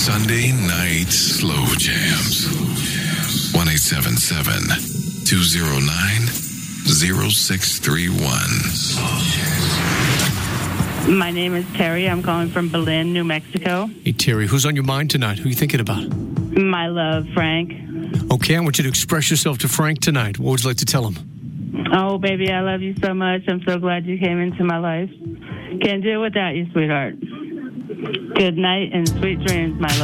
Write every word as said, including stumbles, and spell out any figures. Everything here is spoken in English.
Sunday night slow jams. one eight seven seven, two oh nine, oh six three one. My name is Terry. I'm calling from Berlin, New Mexico. Hey, Terry, who's on your mind tonight? Who are you thinking about? My love, Frank. Okay, I want you to express yourself to Frank tonight. What would you like to tell him? Oh, baby, I love you so much. I'm so glad you came into my life. Can't do it without you, sweetheart. Good night and sweet dreams, my love.